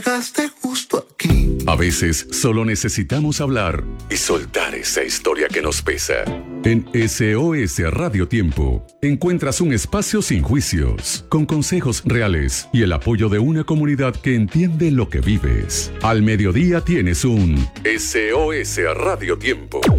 Llegaste justo aquí. A veces solo necesitamos hablar y soltar esa historia que nos pesa. En SOS Radio Tiempo encuentras un espacio sin juicios, con consejos reales y el apoyo de una comunidad que entiende lo que vives. Al mediodía tienes un SOS Radio Tiempo.